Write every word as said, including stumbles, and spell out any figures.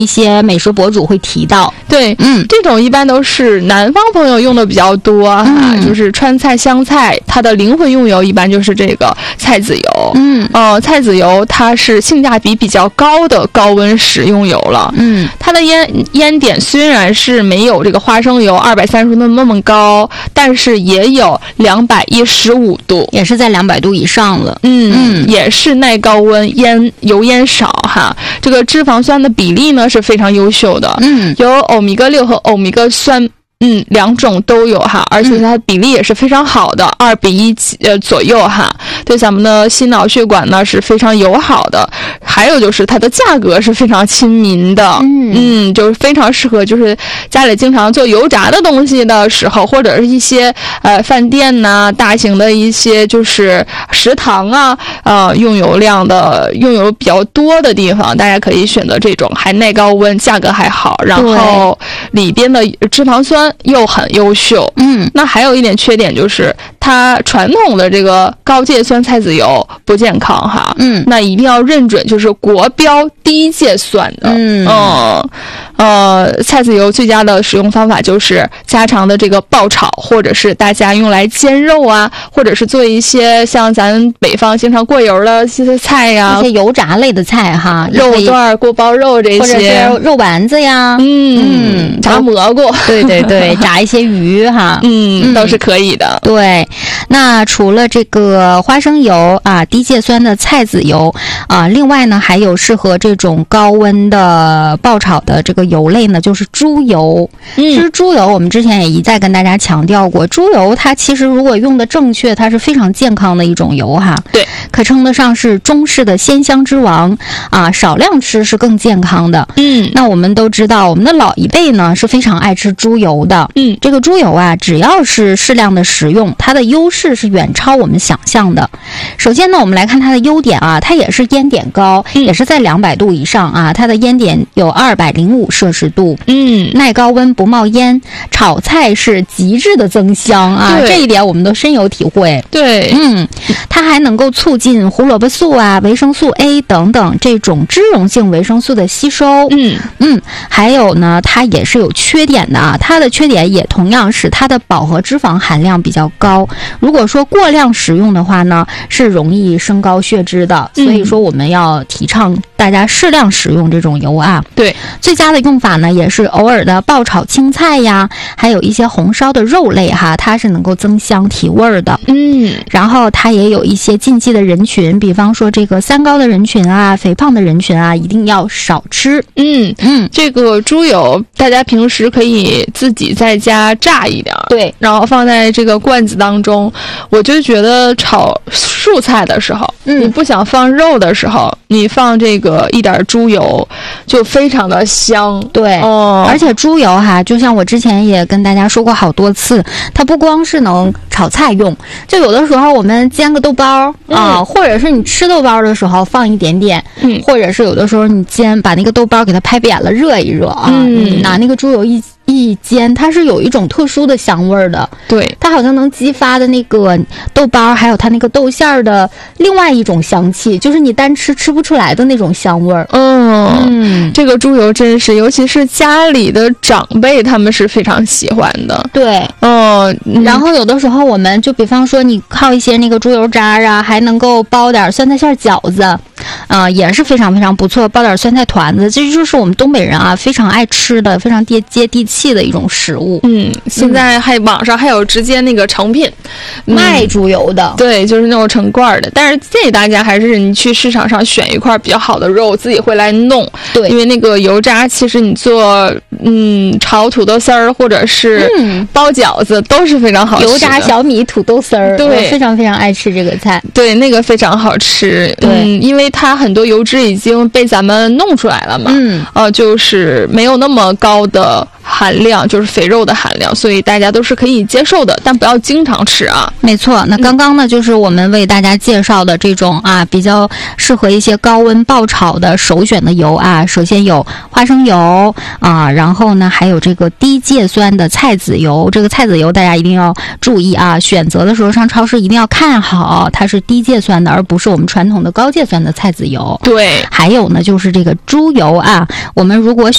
一些美食博主会提到。 对， 嗯， 这种一般都是南方朋友用的比较多哈、 嗯， 就是川菜、湘菜，它的灵魂用油一般就是这个菜籽油。 嗯， 呃，菜籽油它是性价比比较高的高温食用油了。 嗯， 它的烟烟点虽然是没有这个花生油二百三十度那么高，但是也有两百一十五度， 也是在两百度以上了。 嗯嗯， 也是耐高温，烟油烟少哈。这个脂肪酸的比例呢是非常优秀的。 嗯， 有欧米伽六和欧米伽酸。嗯，两种都有哈，而且它比例也是非常好的，二、嗯、比一呃左右哈，对咱们的心脑血管呢是非常友好的。还有就是它的价格是非常亲民的， 嗯嗯，就是非常适合就是家里经常做油炸的东西的时候，或者是一些呃饭店呐、大型的一些就是食堂啊，呃用油量的用油比较多的地方，大家可以选择这种，还耐高温，价格还好，然后里边的脂肪酸又很优秀。 嗯， 那还有一点缺点就是它传统的这个高芥酸菜籽油不健康哈。 嗯， 那一定要认准就是国标低芥酸的。 嗯嗯呃，菜籽油最佳的使用方法就是家常的这个爆炒，或者是大家用来煎肉啊，或者是做一些像咱北方经常过油的一些菜呀、 啊，一些油炸类的菜哈， 肉段、锅包肉这些， 或者是肉丸子呀， 嗯，嗯炸蘑菇， 对对对，炸一些鱼哈， 嗯，都是可以的。 对，那除了这个花生油啊，低芥酸的菜籽油啊，另外呢还有适合这种高温的爆炒的这个油类呢，就是猪油。 嗯， 其实猪油我们之前也一再跟大家强调过，猪油它其实如果用的正确，它是非常健康的一种油哈。 对， 可称得上是中式的鲜香之王啊，少量吃是更健康的。 嗯， 那我们都知道，我们的老一辈呢是非常爱吃猪油的。 嗯， 这个猪油啊，只要是适量的食用，它的优势是远超我们想象的。首先呢，我们来看它的优点啊，它也是烟点高， 嗯、 也是在两百度以上啊，它的烟点有二百零五摄氏度。 嗯， 耐高温不冒烟，炒菜是极致的增香啊，这一点我们都深有体会。 对， 嗯，它还能够促进胡萝卜素啊、维生素 A 等等这种脂溶性维生素的吸收。 嗯嗯，还有呢，它也是有缺点的啊，它的缺点也同样是它的饱和脂肪含量比较高。如果说过量食用的话呢，是容易升高血脂的。所以说我们要提倡大家适量食用这种油啊。 对， 最佳的用法呢，也是偶尔的爆炒青菜呀，还有一些红烧的肉类哈，它是能够增香提味儿的。 嗯， 然后它也有一些禁忌的人群，比方说这个三高的人群啊、肥胖的人群啊，一定要少吃。 嗯嗯， 这个猪油大家平时可以自己在家炸一点， 对， 然后放在这个罐子当中。我就觉得炒蔬菜的时候， 嗯， 你不想放肉的时候，你放这个一点猪油就非常的香。 对， 哦， 而且猪油哈，就像我之前也跟大家说过好多次，它不光是能炒菜用，就有的时候我们煎个豆包、嗯、啊，或者是你吃豆包的时候放一点点， 嗯， 或者是有的时候你煎把那个豆包给它拍扁了热一热啊， 嗯， 你拿那个猪油一一煎，它是有一种特殊的香味儿的。 对， 它好像能激发的那个豆包还有它那个豆馅儿的另外一种香气，就是你单吃吃不出来的那种香味儿。 嗯嗯， 这个猪油真是，尤其是家里的长辈他们是非常喜欢的。 对， 嗯， 然后有的时候我们就比方说你靠一些那个猪油渣啊，还能够包点酸菜馅饺子啊、呃，也是非常非常不错，包点酸菜团子，这就是我们东北人啊非常爱吃的、非常接接地气的一种食物。 嗯，现在还网上还有直接那个成品、 嗯、卖猪油的， 对，就是那种成罐的。但是建议大家还是你去市场上选一块比较好的肉，自己回来弄。 对， 因为那个油渣其实你做嗯炒土豆丝儿或者是包饺子都是非常好吃的。 油炸小米土豆丝儿， 对， 我非常非常爱吃这个菜。 对，那个非常好吃。 对、 嗯，因为它很多油脂已经被咱们弄出来了嘛。 嗯， 呃，就是没有那么高的含量，就是肥肉的含量，所以大家都是可以接受的，但不要经常吃啊。 没错，那刚刚呢，就是我们为大家介绍的这种啊，比较适合一些高温爆炒的首选的油啊。首先有花生油啊，然后呢还有这个低芥酸的菜籽油。这个菜籽油大家一定要注意啊，选择的时候上超市一定要看好，它是低芥酸的，而不是我们传统的高芥酸的菜籽油。 对， 还有呢就是这个猪油啊，我们如果